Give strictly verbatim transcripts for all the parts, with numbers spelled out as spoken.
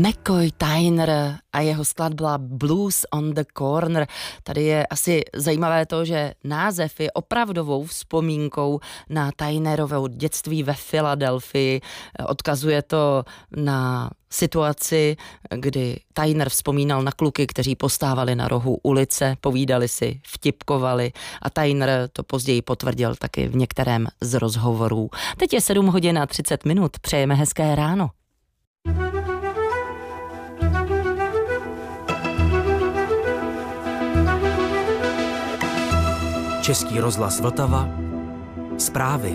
McCoy Tyner a jeho skladba Blues on the Corner. Tady je asi zajímavé to, že název je opravdovou vzpomínkou na Tynerovo dětství ve Filadelfii. Odkazuje to na situaci, kdy Tyner vzpomínal na kluky, kteří postávali na rohu ulice, povídali si, vtipkovali a Tyner to později potvrdil taky v některém z rozhovorů. Teď je sedm hodin a třicet minut, přejeme hezké ráno. Český rozhlas Vltava. Zprávy.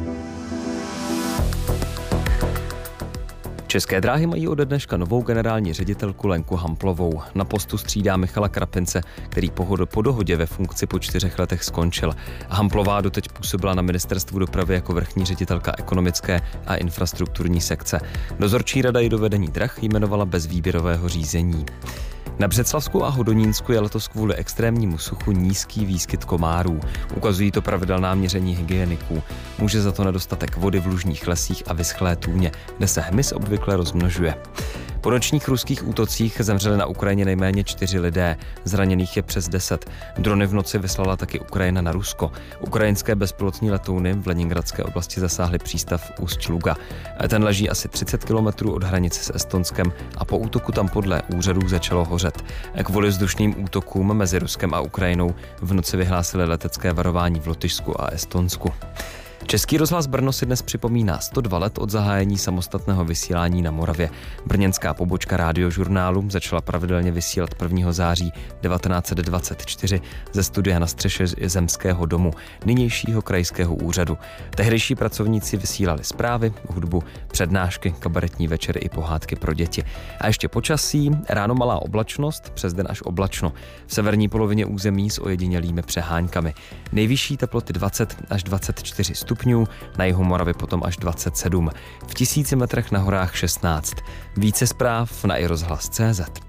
České dráhy mají ode dneška novou generální ředitelku Lenku Hamplovou. Na postu střídá Michala Krapince, který po dohodě ve funkci po čtyřech letech skončil. Hamplová doteď působila na ministerstvu dopravy jako vrchní ředitelka ekonomické a infrastrukturní sekce. Dozorčí rada i do vedení drah jmenovala bez výběrového řízení. Na Břeclavsku a Hodonínsku je letos kvůli extrémnímu suchu nízký výskyt komárů. Ukazují to pravidelná měření hygieniků. Může za to nedostatek vody v lužních lesích a vyschlé tůně, kde se hmyz obvykle rozmnožuje. Po nočních ruských útocích zemřeli na Ukrajině nejméně čtyři lidé, zraněných je přes deset. Drony v noci vyslala taky Ukrajina na Rusko. Ukrajinské bezpilotní letouny v Leningradské oblasti zasáhly přístav Ust-Luga. Ten leží asi třicet kilometrů od hranice s Estonskem a po útoku tam podle úřadů začalo hořet. Kvůli vzdušným útokům mezi Ruskem a Ukrajinou v noci vyhlásili letecké varování v Lotyšsku a Estonsku. Český rozhlas Brno si dnes připomíná sto dva let od zahájení samostatného vysílání na Moravě. Brněnská pobočka Radiožurnálu začala pravidelně vysílat prvního září devatenáct set dvacet čtyři ze studia na střeše Zemského domu, nynějšího krajského úřadu. Tehdejší pracovníci vysílali zprávy, hudbu, přednášky, kabaretní večery i pohádky pro děti. A ještě počasí, ráno malá oblačnost, přes den až oblačno. V severní polovině území s ojedinělými přeháňkami. Nejvyšší teploty dvacet až dvacet čtyři stupňů, na jihu Moravy potom až dvacet sedm. V tisíci metrech na horách šestnáct. Více zpráv na i rozhlas tečka cé zet.